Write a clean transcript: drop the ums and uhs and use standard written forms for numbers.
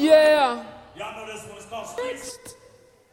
Yeah. Y'all know this one is called Streets.